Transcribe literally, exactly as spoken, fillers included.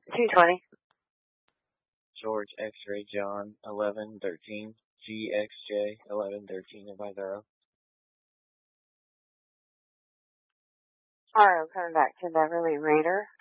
two twenty. George X-Ray John eleven thirteen. G X J eleven thirteen by zero. Alright, I'm coming back to Beverly Raider.